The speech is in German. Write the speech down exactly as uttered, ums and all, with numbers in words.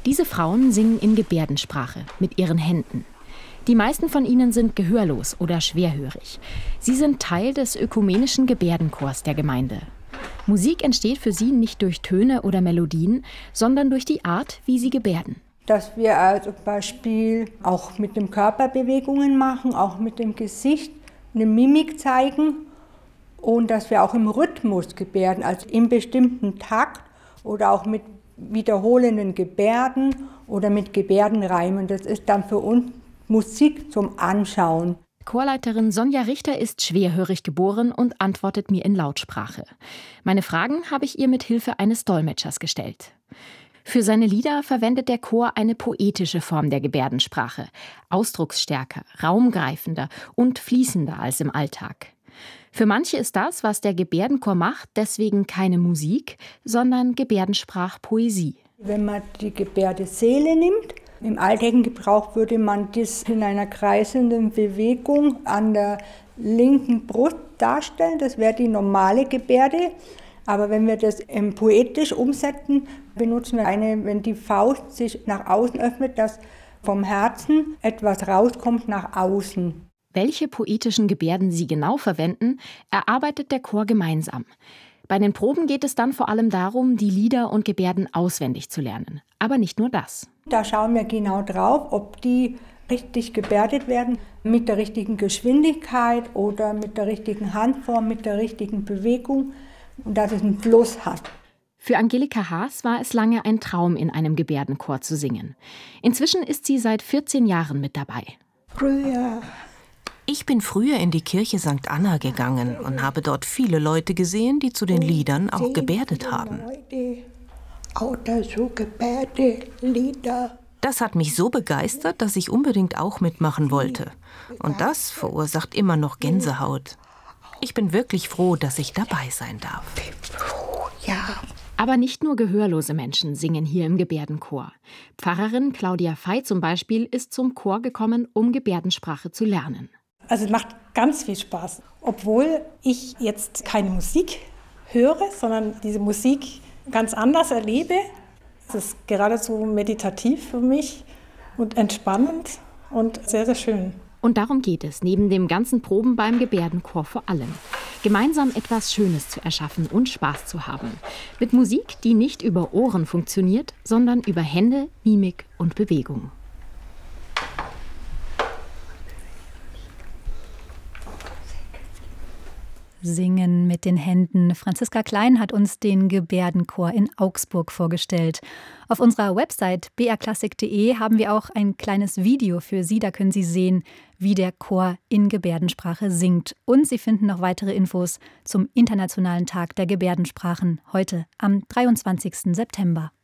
Diese Frauen singen in Gebärdensprache mit ihren Händen. Die meisten von ihnen sind gehörlos oder schwerhörig. Sie sind Teil des ökumenischen Gebärdenchors der Gemeinde. Musik entsteht für sie nicht durch Töne oder Melodien, sondern durch die Art, wie sie gebärden. Dass wir also zum Beispiel auch mit dem Körper Bewegungen machen, auch mit dem Gesicht eine Mimik zeigen und dass wir auch im Rhythmus gebärden, also im bestimmten Takt oder auch mit wiederholenden Gebärden oder mit Gebärdenreimen. Das ist dann für uns Musik zum Anschauen. Chorleiterin Sonja Richter ist schwerhörig geboren und antwortet mir in Lautsprache. Meine Fragen habe ich ihr mit Hilfe eines Dolmetschers gestellt. Für seine Lieder verwendet der Chor eine poetische Form der Gebärdensprache, ausdrucksstärker, raumgreifender und fließender als im Alltag. Für manche ist das, was der Gebärdenchor macht, deswegen keine Musik, sondern Gebärdensprachpoesie. Wenn man die Gebärdeseele nimmt, im alltäglichen Gebrauch würde man das in einer kreisenden Bewegung an der linken Brust darstellen. Das wäre die normale Gebärde. Aber wenn wir das poetisch umsetzen, benutzen wir eine, wenn die Faust sich nach außen öffnet, dass vom Herzen etwas rauskommt nach außen. Welche poetischen Gebärden sie genau verwenden, erarbeitet der Chor gemeinsam. Bei den Proben geht es dann vor allem darum, die Lieder und Gebärden auswendig zu lernen. Aber nicht nur das. Da schauen wir genau drauf, ob die richtig gebärdet werden, mit der richtigen Geschwindigkeit oder mit der richtigen Handform, mit der richtigen Bewegung und dass es einen Fluss hat. Für Angelika Haas war es lange ein Traum, in einem Gebärdenchor zu singen. Inzwischen ist sie seit vierzehn Jahren mit dabei. Früher. Ich bin früher in die Kirche Sankt Anna gegangen und habe dort viele Leute gesehen, die zu den Liedern auch gebärdet haben. Das hat mich so begeistert, dass ich unbedingt auch mitmachen wollte. Und das verursacht immer noch Gänsehaut. Ich bin wirklich froh, dass ich dabei sein darf. Ja. Aber nicht nur gehörlose Menschen singen hier im Gebärdenchor. Pfarrerin Claudia Fey zum Beispiel ist zum Chor gekommen, um Gebärdensprache zu lernen. Also es macht ganz viel Spaß, obwohl ich jetzt keine Musik höre, sondern diese Musik ganz anders erlebe. Es ist geradezu meditativ für mich und entspannend und sehr, sehr schön. Und darum geht es, neben dem ganzen Proben beim Gebärdenchor vor allem. Gemeinsam etwas Schönes zu erschaffen und Spaß zu haben. Mit Musik, die nicht über Ohren funktioniert, sondern über Hände, Mimik und Bewegung. Singen mit den Händen. Franziska Klein hat uns den Gebärdenchor in Augsburg vorgestellt. Auf unserer Website b r klassik punkt d e haben wir auch ein kleines Video für Sie. Da können Sie sehen, wie der Chor in Gebärdensprache singt. Und Sie finden noch weitere Infos zum Internationalen Tag der Gebärdensprachen heute am dreiundzwanzigsten September.